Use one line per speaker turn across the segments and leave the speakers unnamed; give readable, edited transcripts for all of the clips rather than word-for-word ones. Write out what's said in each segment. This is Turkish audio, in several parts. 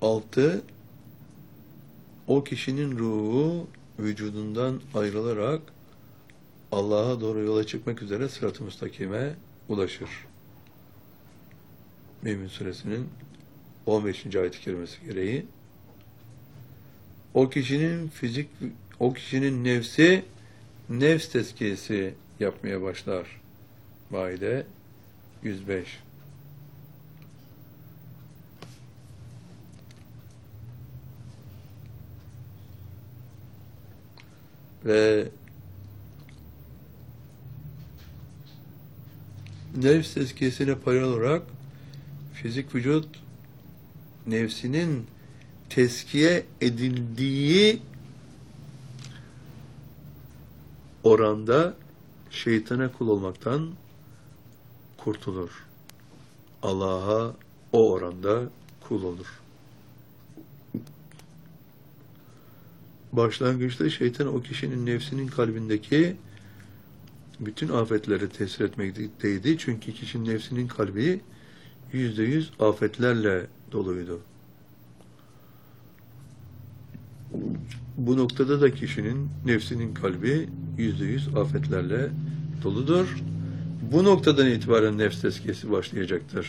6. O kişinin ruhu vücudundan ayrılarak Allah'a doğru yola çıkmak üzere sırat-ı müstakime ulaşır. Mü'min suresinin 15. ayet-i kerimesi gereği o kişinin nefsi nefs tezkiyesi yapmaya başlar. Maide 105. Ve nefs tezkiyesine paralel olarak fizik vücut nefsinin tezkiye edildiği oranda şeytana kul olmaktan kurtulur. Allah'a o oranda kul olur. Başlangıçta şeytan o kişinin nefsinin kalbindeki bütün afetleri tesir etmekteydi. Çünkü kişinin nefsinin kalbi %100 afetlerle doluydu. Bu noktada da kişinin nefsinin kalbi %100 afetlerle doludur. Bu noktadan itibaren nefs tezkiyesi başlayacaktır.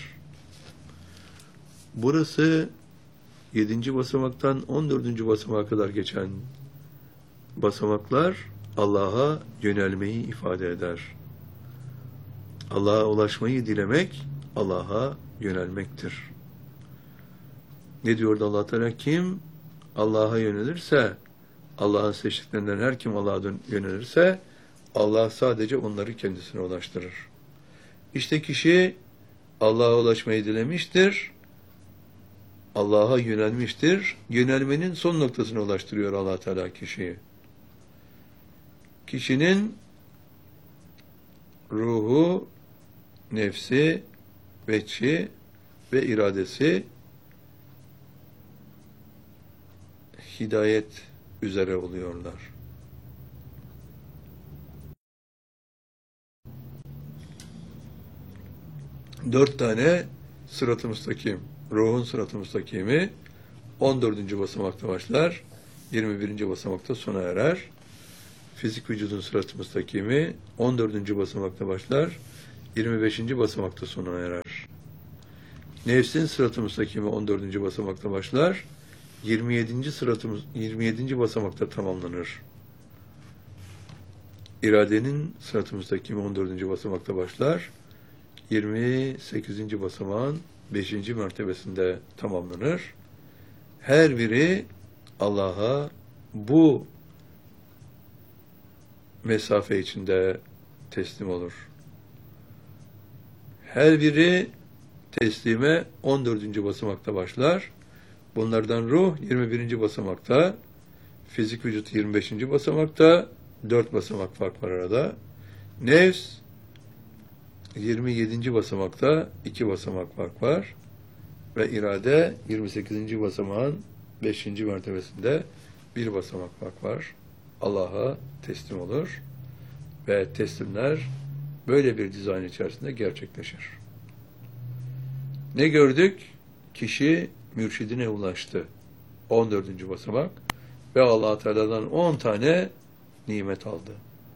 Burası 7. basamaktan 14. basamağa kadar geçen basamaklar Allah'a yönelmeyi ifade eder. Allah'a ulaşmayı dilemek, Allah'a yönelmektir. Ne diyordu Allah Teala? Kim Allah'a yönelirse, Allah'ın seçtiklerinden her kim Allah'a yönelirse, Allah sadece onları kendisine ulaştırır. İşte kişi Allah'a ulaşmayı dilemiştir, Allah'a yönelmiştir. Yönelmenin son noktasına ulaştırıyor Allah Teala kişiyi. Kişinin ruhu, nefsi, veçhi ve iradesi hidayet üzere oluyorlar. Dört tane sırat-ı müstakim, ruhun sırat-ı müstakimi 14. basamakta başlar, 21. basamakta sona erer. Fizik vücudun sırat-ı müstakimi 14. basamakta başlar, 25. basamakta sona erer. Nefsin sırat-ı müstakimi 14. basamakta başlar, 27. basamakta tamamlanır. İradenin sırat-ı müstakimi 14. basamakta başlar, 28. basamağın 5. mertebesinde tamamlanır. Her biri Allah'a bu mesafe içinde teslim olur. Her biri teslime 14. basamakta başlar. Bunlardan ruh 21. basamakta, fizik vücut 25. basamakta, 4 basamak fark var arada. Nefs 27. basamakta, 2 basamak fark var. Ve irade 28. basamağın 5. mertebesinde 1 basamak fark var. Allah'a teslim olur ve teslimler böyle bir dizayn içerisinde gerçekleşir. Ne gördük? Kişi mürşidine ulaştı. 14. basamak ve Allah Teala'dan 10 tane nimet aldı.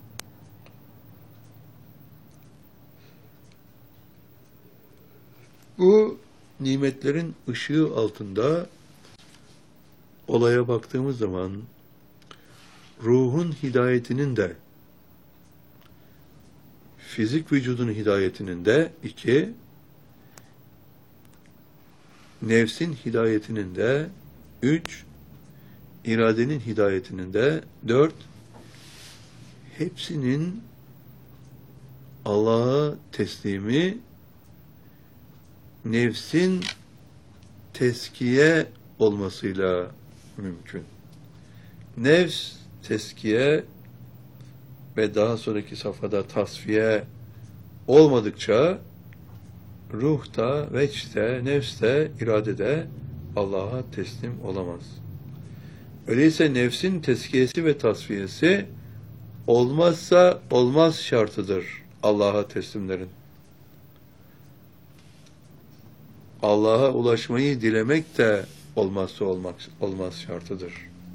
Bu nimetlerin ışığı altında olaya baktığımız zaman ruhun hidayetinin de fizik vücudun hidayetinin de 2, nefsin hidayetinin de 3, iradenin hidayetinin de 4, hepsinin Allah'a teslimi nefsin teskiye olmasıyla mümkün. Nefs teskiye ve daha sonraki safhada tasfiye olmadıkça ruhta, veçte, nefste, iradede Allah'a teslim olamaz. Öyleyse nefsin teskiyesi ve tasfiyesi olmazsa olmaz şartıdır Allah'a teslimlerin. Allah'a ulaşmayı dilemek de olmazsa olmaz şartıdır.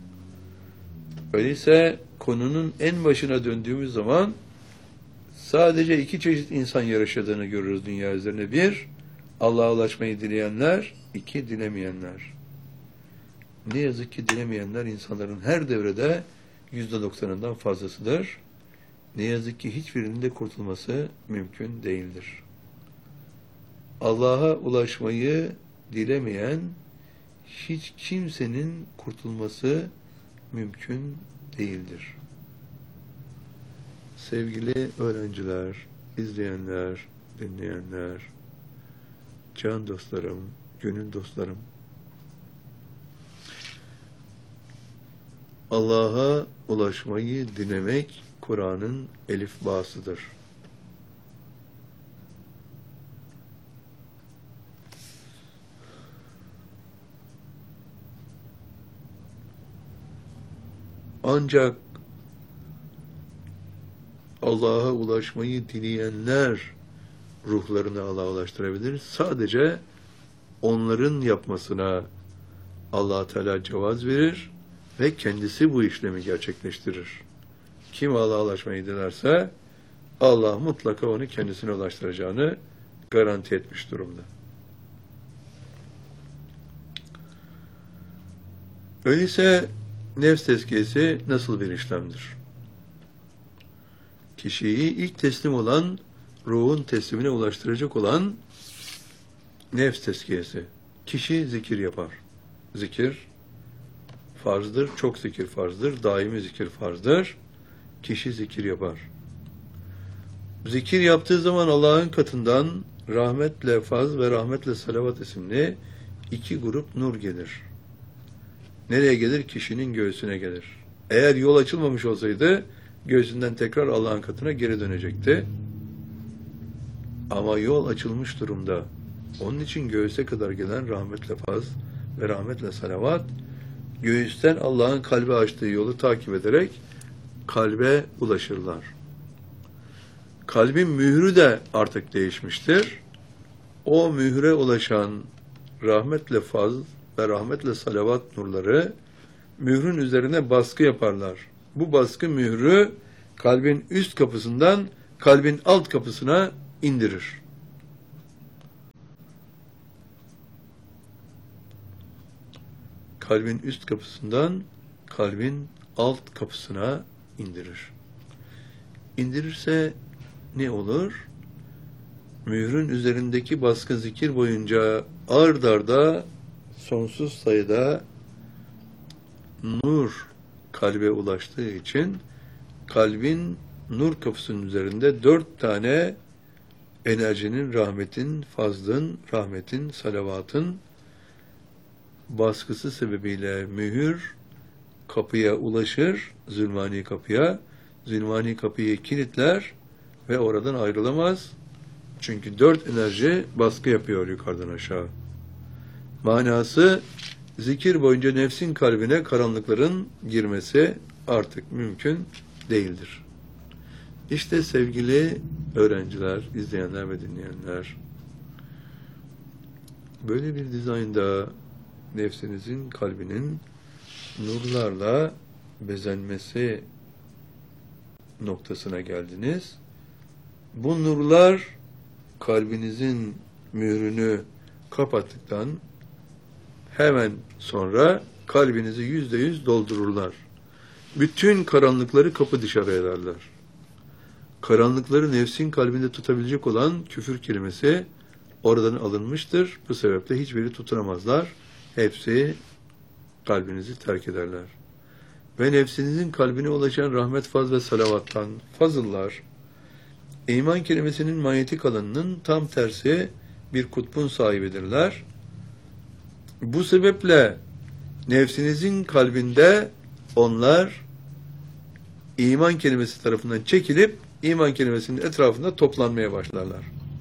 Öyleyse konunun en başına döndüğümüz zaman sadece iki çeşit insan yaşadığını görürüz dünya üzerine. Bir, Allah'a ulaşmayı dileyenler, iki, dilemeyenler. Ne yazık ki dilemeyenler insanların her devrede %90'ından fazlasıdır. Ne yazık ki hiçbirinin de kurtulması mümkün değildir. Allah'a ulaşmayı dilemeyen hiç kimsenin kurtulması mümkün değildir. Sevgili öğrenciler, izleyenler, dinleyenler, can dostlarım, gönül dostlarım, Allah'a ulaşmayı dilemek Kur'an'ın elifbasıdır. Ancak Allah'a ulaşmayı dileyenler ruhlarını Allah'a ulaştırabilir. Sadece onların yapmasına Allah Teala cevaz verir ve kendisi bu işlemi gerçekleştirir. Kim Allah'a ulaşmayı dilerse Allah mutlaka onu kendisine ulaştıracağını garanti etmiş durumda. Öyleyse nefs tezkiyesi nasıl bir işlemdir? Kişiyi ilk teslim olan, ruhun teslimine ulaştıracak olan nefs tezkiyesi. Kişi zikir yapar. Zikir farzdır, çok zikir farzdır, daimi zikir farzdır. Kişi zikir yapar. Zikir yaptığı zaman Allah'ın katından rahmetle faz ve rahmetle salavat isimli iki grup nur gelir. Nereye gelir? Kişinin göğsüne gelir. Eğer yol açılmamış olsaydı göğsünden tekrar Allah'ın katına geri dönecekti. Ama yol açılmış durumda. Onun için göğüse kadar gelen rahmetle faz ve rahmetle salavat, göğüsten Allah'ın kalbe açtığı yolu takip ederek kalbe ulaşırlar. Kalbin mührü de artık değişmiştir. O mühre ulaşan rahmetle faz ve rahmetle salavat nurları mührün üzerine baskı yaparlar. Bu baskı mührü kalbin üst kapısından kalbin alt kapısına indirir. Kalbin üst kapısından kalbin alt kapısına indirir. İndirirse ne olur? Mührün üzerindeki baskı zikir boyunca ard arda sonsuz sayıda nur kalbe ulaştığı için kalbin nur kapısının üzerinde 4 tane enerjinin, rahmetin, fazlın, rahmetin, salavatın baskısı sebebiyle mühür kapıya ulaşır, zulmani kapıya. Zulmani kapıyı kilitler ve oradan ayrılamaz. Çünkü 4 enerji baskı yapıyor yukarıdan aşağı. Manası, zikir boyunca nefsin kalbine karanlıkların girmesi artık mümkün değildir. İşte sevgili öğrenciler, izleyenler ve dinleyenler, böyle bir dizaynda nefsinizin kalbinin nurlarla bezenmesi noktasına geldiniz. Bu nurlar kalbinizin mührünü kapattıktan hemen sonra kalbinizi %100 doldururlar. Bütün karanlıkları kapı dışarı ederler. Karanlıkları nefsin kalbinde tutabilecek olan küfür kelimesi oradan alınmıştır. Bu sebeple hiçbiri tutunamazlar. Hepsi kalbinizi terk ederler. Ve nefsinizin kalbine ulaşan rahmet, faz ve salavattan fazıllar, iman kelimesinin manyetik alanının tam tersi bir kutbun sahibidirler. Bu sebeple nefsinizin kalbinde onlar iman kelimesi tarafından çekilip iman kelimesinin etrafında toplanmaya başlarlar.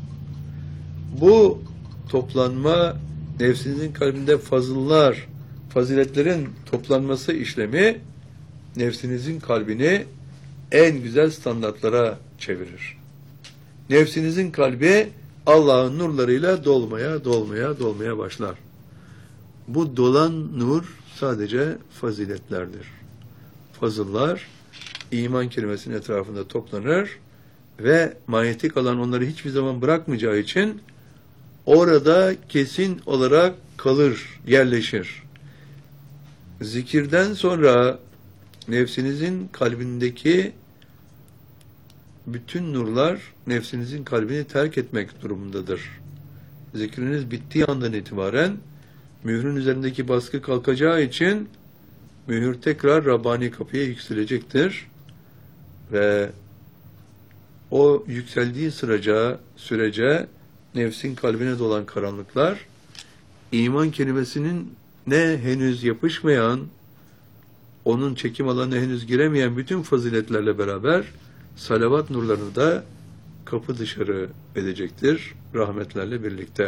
Bu toplanma nefsinizin kalbinde fazıllar, faziletlerin toplanması işlemi nefsinizin kalbini en güzel standartlara çevirir. Nefsinizin kalbi Allah'ın nurlarıyla dolmaya başlar. bu dolan nur sadece faziletlerdir. Fazıllar iman kelimesinin etrafında toplanır ve manyetik alan onları hiçbir zaman bırakmayacağı için orada kesin olarak kalır, yerleşir. Zikirden sonra nefsinizin kalbindeki bütün nurlar nefsinizin kalbini terk etmek durumundadır. Zikriniz bittiği andan itibaren mührün üzerindeki baskı kalkacağı için mühür tekrar Rabbani kapıya yükselecektir. Ve o yükseldiği sürece nefsin kalbine dolan karanlıklar iman kelimesinin ne henüz yapışmayan, onun çekim alanına henüz giremeyen bütün faziletlerle beraber salavat nurlarını da kapı dışarı edecektir rahmetlerle birlikte.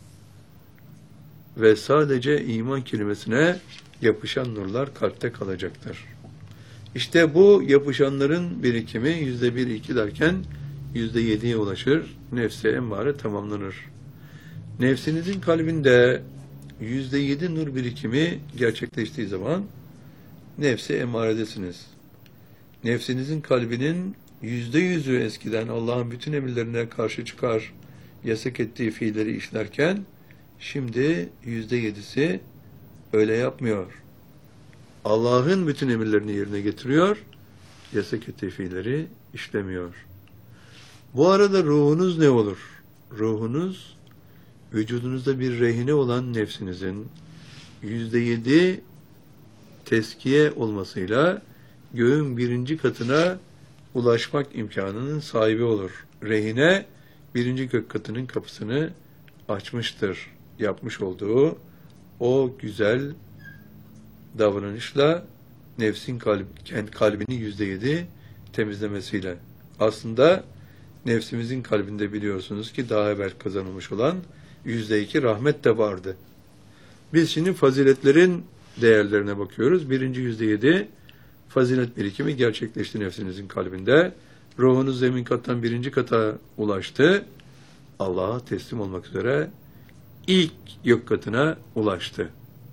Ve sadece iman kelimesine yapışan nurlar kalpte kalacaktır. İşte bu yapışanların birikimi %1-2 derken %7'ye ulaşır. Nefse emmare tamamlanır. Nefsinizin kalbinde %7 nur birikimi gerçekleştiği zaman nefse emmaredesiniz. Nefsinizin kalbinin %100'ü eskiden Allah'ın bütün emirlerine karşı çıkar, yasak ettiği fiilleri işlerken, şimdi %7'si öyle yapmıyor. Allah'ın bütün emirlerini yerine getiriyor, yasak ettiği fiilleri işlemiyor. Bu arada ruhunuz ne olur? Ruhunuz, vücudunuzda bir rehine olan nefsinizin %7 teskiye olmasıyla göğün 1. katına ulaşmak imkanının sahibi olur. Rehine 1. gök katının kapısını açmıştır. Yapmış olduğu o güzel davranışla nefsin kalbini %7 temizlemesiyle. Aslında nefsimizin kalbinde biliyorsunuz ki daha evvel kazanılmış olan %2 rahmet de vardı. Biz şimdi faziletlerin değerlerine bakıyoruz. 1. %7 fazilet birikimi gerçekleşti nefsinizin kalbinde. Ruhunuz zemin kattan 1. kata ulaştı. Allah'a teslim olmak üzere ilk gök katına ulaştı.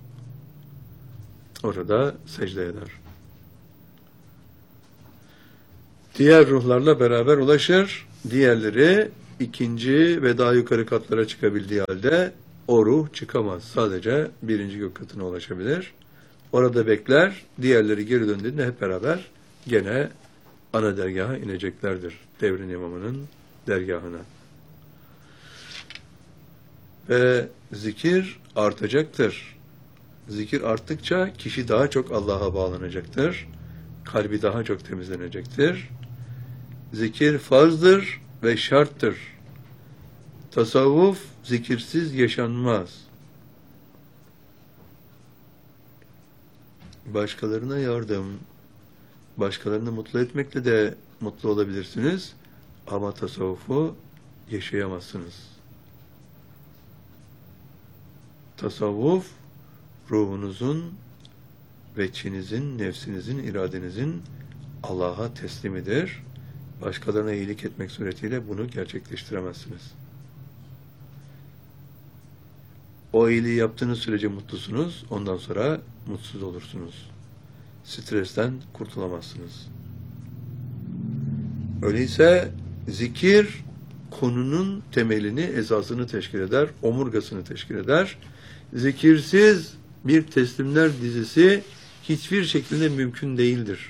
Orada secde eder. Diğer ruhlarla beraber ulaşır. Diğerleri 2. ve daha yukarı katlara çıkabildiği halde o ruh çıkamaz. Sadece 1. gök katına ulaşabilir. Orada bekler. Diğerleri geri döndüğünde hep beraber gene ana dergaha ineceklerdir. Devrin imamının dergahına. Ve zikir artacaktır. Zikir arttıkça kişi daha çok Allah'a bağlanacaktır. Kalbi daha çok temizlenecektir. Zikir farzdır ve şarttır. Tasavvuf zikirsiz yaşanmaz. Başkalarına yardım, başkalarını mutlu etmekle de mutlu olabilirsiniz ama tasavvufu yaşayamazsınız. Tasavvuf ruhunuzun, veçhinizin, nefsinizin, iradenizin Allah'a teslimidir. Başkalarına iyilik etmek suretiyle bunu gerçekleştiremezsiniz. O iyiliği yaptığınız sürece mutlusunuz, ondan sonra mutsuz olursunuz. Stresten kurtulamazsınız. Öyleyse zikir konunun temelini, esasını teşkil eder, omurgasını teşkil eder. Zikirsiz bir teslimler dizisi hiçbir şekilde mümkün değildir.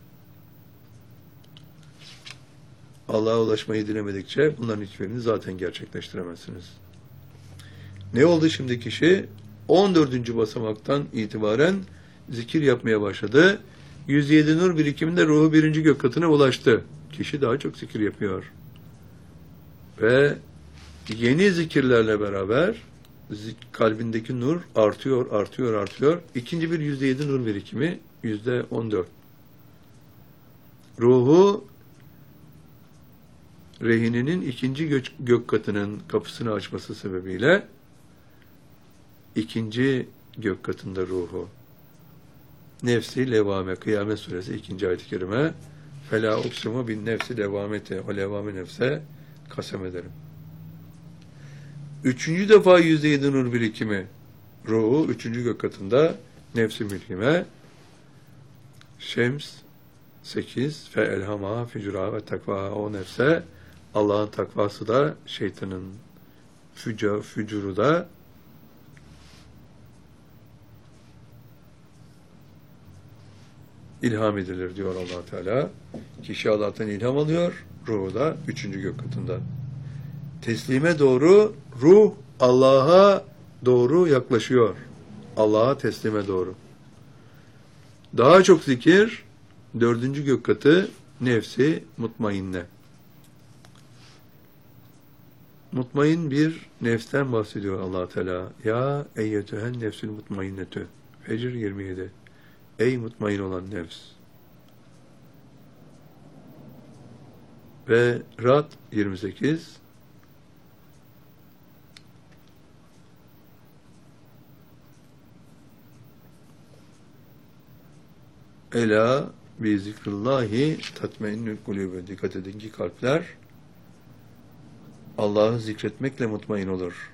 Allah'a ulaşmayı dilemedikçe bunların hiçbirini zaten gerçekleştiremezsiniz. Ne oldu şimdi kişi? 14. basamaktan itibaren zikir yapmaya başladı. 107 nur birikiminde ruhu 1. gök katına ulaştı. Kişi daha çok zikir yapıyor. Ve yeni zikirlerle beraber kalbindeki nur artıyor. İkinci bir %7 nur birikimi %14. Ruhu rehinenin 2. gök katının kapısını açması sebebiyle 2. gök katında ruhu. Nefsi levame, Kıyamet Suresi 2. ayet-i kerime. Fela uksimu bin nefsi levamete, o levame nefse kasem ederim. 3. defa %7 nur birikimi ruhu 3. gök katında nefs-i mülhime, Şems 8 fe elhama fücura ve takva, o nefse Allah'ın takvası da şeytanın fücuru da ilham edilir diyor Allah Teala. Kişi Allah'tan ilham alıyor, ruhu da 3. gök katında. Teslime doğru, ruh Allah'a doğru yaklaşıyor. Allah'a teslime doğru. Daha çok zikir, 4. gök katı nefsi mutmainne. Mutmain bir nefsten bahsediyor Allah Teala. Ya eyyetühen nefsül mutmainnetü. Fecr 27. Ey mutmain olan nefs. Ve Rad 28. Ela bi zikrillahi tatmainnül kulübü. Dikkat edin ki kalpler Allah'ı zikretmekle mutmain olur.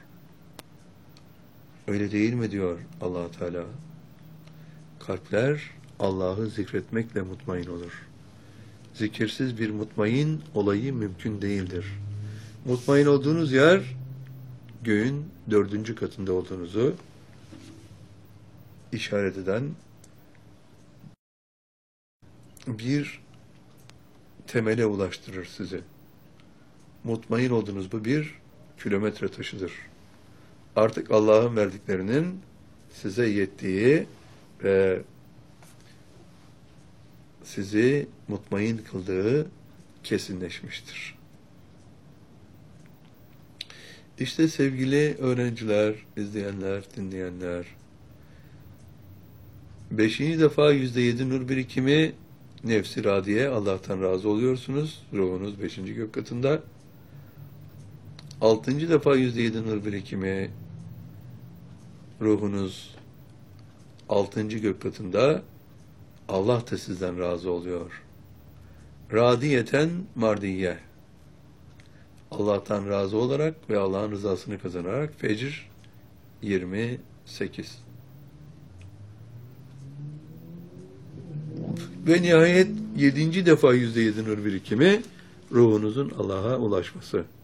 Öyle değil mi diyor Allah Teala? Kalpler Allah'ı zikretmekle mutmain olur. Zikirsiz bir mutmain olayı mümkün değildir. Mutmain olduğunuz yer göğün 4. katında olduğunuzu işaret eden bir temele ulaştırır sizi. Mutmain olduğunuz bu bir kilometre taşıdır. Artık Allah'ın verdiklerinin size yettiği ve sizi mutmain kıldığı kesinleşmiştir. İşte sevgili öğrenciler, izleyenler, dinleyenler, 5. defa %7 nur birikimi nefs-i radiye, Allah'tan razı oluyorsunuz. Ruhunuz 5. gök katında. 6. defa %7 nur birikimi ruhunuz 6. gök katında. Allah da sizden razı oluyor. Radiyeten mardiye. Allah'tan razı olarak ve Allah'ın rızasını kazanarak Fecr 28. Ve nihayet 7. defa %7 nur birikimi ruhunuzun Allah'a ulaşması.